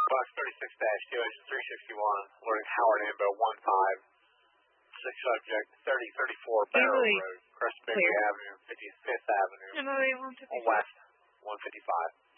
Box 36-2, engine 361, alerting Howard Ambo 15, 6 subject, 3034 Barrow Road, Crest Bakery Avenue, 55th Avenue, West, 155.